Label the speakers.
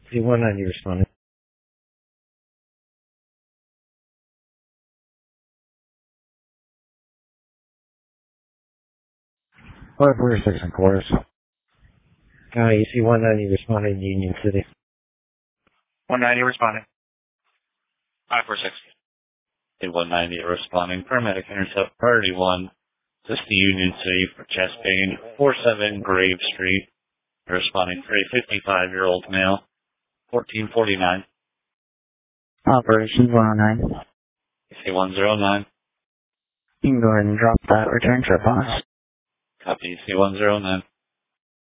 Speaker 1: C190 responding. 546 in chorus. EC190 responding, Union City.
Speaker 2: 190 responding.
Speaker 3: 546. C190 responding. Paramedic intercept priority 1. This is the Union City for chest pain. 47 Grave Street. Responding for a 55-year-old male. 1449.
Speaker 4: Operations 109.
Speaker 3: C109.
Speaker 4: You can go ahead and drop that return trip on us.
Speaker 3: Copy C109.